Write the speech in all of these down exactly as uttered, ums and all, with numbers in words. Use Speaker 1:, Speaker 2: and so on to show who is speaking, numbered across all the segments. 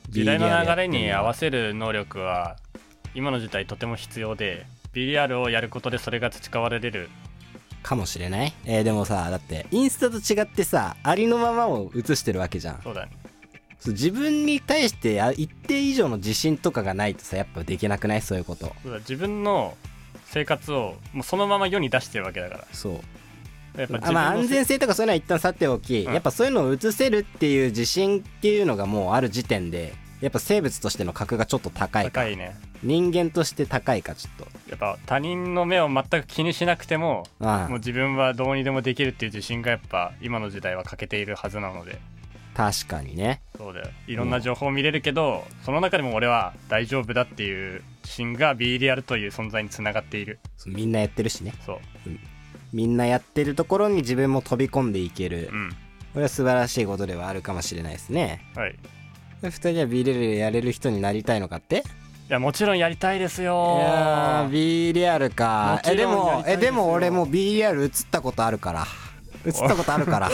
Speaker 1: 時代の流れに合わせる能力は今の時代とても必要で、 ビーディーアール をやることでそれが培われる
Speaker 2: かもしれない。えー、でもさ、だってインスタと違ってさ、ありのままを映してるわけじゃん。
Speaker 1: そうだね。
Speaker 2: そう、自分に対して一定以上の自信とかがないとさ、やっぱできなくない？そういうこと。
Speaker 1: そうだ、自分の生活をもうそのまま世に出してるわけだから。
Speaker 2: そう
Speaker 1: やっぱ
Speaker 2: あ、まあ安全性とかそういうのは一旦去っておき、
Speaker 1: うん、
Speaker 2: やっぱそういうのを映せるっていう自信っていうのがもうある時点で、やっぱ生物としての格がちょっと高いか。
Speaker 1: 高いね。
Speaker 2: 人間として高いか、ちょっと。
Speaker 1: やっぱ他人の目を全く気にしなくても、
Speaker 2: ああ、
Speaker 1: もう自分はどうにでもできるっていう自信がやっぱ今の時代は欠けているはずなので。
Speaker 2: 確かにね。
Speaker 1: そうだよ。いろんな情報を見れるけど、うん、その中でも俺は大丈夫だっていう自信が ビーディーアール という存在につながっている。
Speaker 2: そう、みんなやってるしね。
Speaker 1: そう、
Speaker 2: うん、みんなやってるところに自分も飛び込んでいける、うん、これは素晴らしいことではあるかもしれないですね。
Speaker 1: はい。
Speaker 2: ふたりは ビーディーアール やれる人になりたいのかって？
Speaker 1: いや、もちろんやりたいですよ。
Speaker 2: いやー ビーディーアール か。えでもえでも俺も ビーディーアール 映ったことあるから映ったことあるから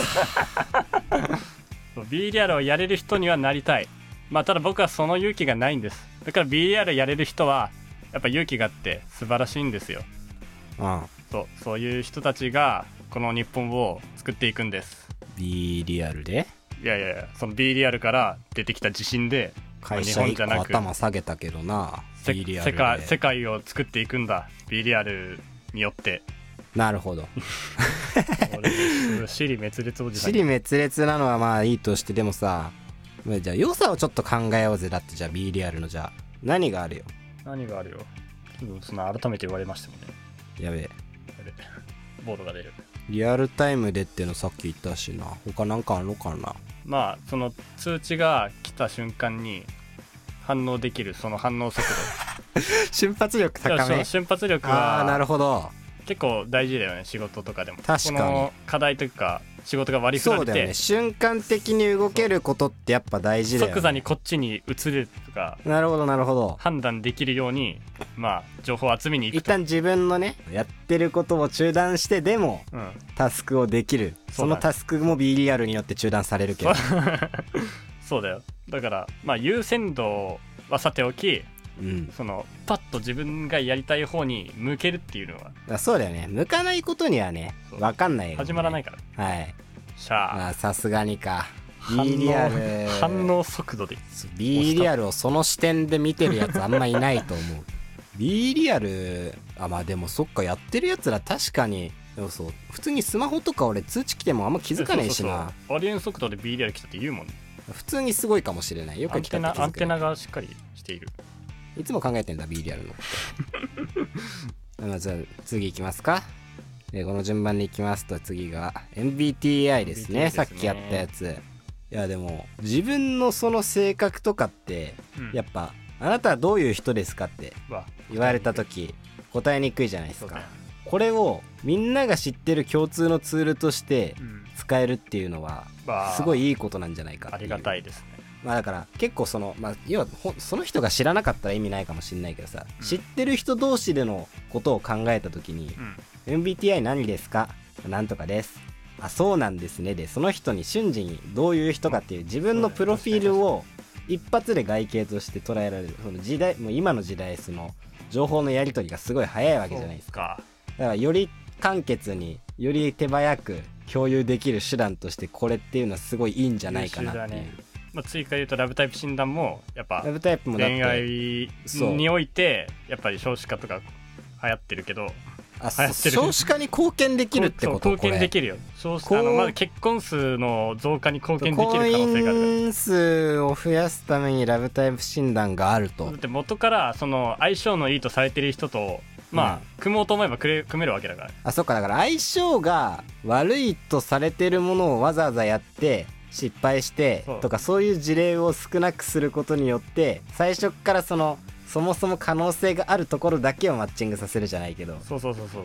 Speaker 1: ビーディーアール をやれる人にはなりたい。まあただ僕はその勇気がないんです。だから ビーディーアール やれる人はやっぱ勇気があって素晴らしいんですよ。
Speaker 2: うん、
Speaker 1: そうそういう人たちがこの日本を作っていくんです。
Speaker 2: ビーディーアール で？
Speaker 1: いやいやいや、その ビーディーアール から出てきた自信で
Speaker 2: 会社一個頭下げたけどな。
Speaker 1: ビーディーアール 世界世界を作っていくんだ ビーディーアール によって。
Speaker 2: なるほど
Speaker 1: 俺尻滅裂おじさん。
Speaker 2: 尻滅裂なのはまあいいとして、でもさ、じゃあ良さをちょっと考えようぜ。だってじゃあ ビーディーアール のじゃあ何があるよ。
Speaker 1: 何があるよ。そんな改めて言われましてもね。
Speaker 2: やべえ、
Speaker 1: やべえ、ボードが出る。
Speaker 2: リアルタイムでってのさっき言ったしな。他なんかあるのかな。
Speaker 1: まあその通知が来た瞬間に反応できるその反応速度
Speaker 2: 瞬発力高め。
Speaker 1: 瞬発力は
Speaker 2: あー、なるほど、
Speaker 1: 結構大事だよね、仕事とかでも。
Speaker 2: 確かに
Speaker 1: この課題というか仕事が割り振られて、
Speaker 2: そうだよね、瞬間的に動けることってやっぱ大事だよね。
Speaker 1: 即座にこっちに移るとか、
Speaker 2: なるほどなるほど、
Speaker 1: 判断できるようにまあ情報を集めに行くと。
Speaker 2: 一旦自分のねやってることを中断してでも、うん、タスクをできる。そのタスクも ビーディーアール によって中断されるけど
Speaker 1: そうだよ。だからまあ優先度はさておき、うん、そのパッと自分がやりたい方に向けるっていうのは。
Speaker 2: そうだよね、向かないことにはね分かんないよね、
Speaker 1: 始まらないから。
Speaker 2: はい。
Speaker 1: しゃあ
Speaker 2: さすがにか。
Speaker 1: ビーディーアール 反応速度で
Speaker 2: ビーディーアール をその視点で見てるやつあんまいないと思うビーディーアール、あ、まあでもそっか、やってるやつら確かに。でもそう、普通にスマホとか俺通知来てもあんま気づかないしな。そうそう
Speaker 1: そう、ありえん速度で ビーディーアール 来たって言うもんね。
Speaker 2: 普通にすごいかもしれない。よく来たって気づく。
Speaker 1: アンテナがしっかりしている。
Speaker 2: いつも考えてんだ ビーディーアール のことまあじゃあ次行きますか。でこの順番でいきますと、次が エムビーティーアイ ですね。 エムビーティーアイ ですね、さっきやったやつ。いやでも自分のその性格とかって、うん、やっぱあなたはどういう人ですかって言われた時答えにくいじゃないですか。これをみんなが知ってる共通のツールとして使えるっていうのはすごいいいことなんじゃないかっていう。
Speaker 1: ありがたいですね。
Speaker 2: まあだから結構その、まあ、要はその人が知らなかったら意味ないかもしれないけどさ、うん、知ってる人同士でのことを考えた時に、うん、エムビーティーアイ 何ですか、なんとかです、あ、そうなんですねで、その人に瞬時にどういう人かっていう自分のプロフィールを一発で外形として捉えられる。その時代、もう今の時代その情報のやり取りがすごい早いわけじゃないですか。だからより簡潔により手早く共有できる手段としてこれっていうのはすごいいいんじゃないかなっていう。
Speaker 1: まあ、追加で言うとラブタイプ診断もやっぱ
Speaker 2: ラブタイプもだって
Speaker 1: 恋愛においてやっぱり少子化とか流行ってるけど、
Speaker 2: あ、流行ってる少子化に貢献できるってこと？
Speaker 1: 貢献できるよ。少子化のまず結婚数の増加に貢献できる可能性がある。
Speaker 2: 婚姻数を増やすためにラブタイプ診断があると。
Speaker 1: だって元からその相性のいいとされてる人とまあ、うん、組もうと思えば組めるわけだから。
Speaker 2: あ、そっか、だから相性が悪いとされてるものをわざわざやって失敗してとか、そういう事例を少なくすることによって最初からそのそもそも可能性があるところだけをマッチングさせるじゃないけど。
Speaker 1: そうそうそうそう。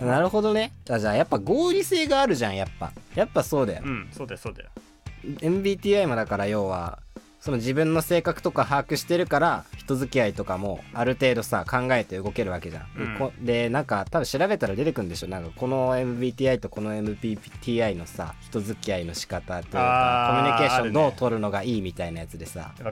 Speaker 2: なるほどね。あ、じゃあやっぱ合理性があるじゃん。やっぱやっぱそうだよ。
Speaker 1: うん、そうだよそうだよ。
Speaker 2: エムビーティーアイ もだから要はその自分の性格とか把握してるから人付き合いとかもある程度さ考えて動けるわけじゃん、うん、こでなんか多分調べたら出てくるんでしょ。なんかこの エムビーティーアイ とこの エムビーティーアイ のさ人付き合いの仕方というかコミュニケーションどう取るのがいいみたいなやつでさ、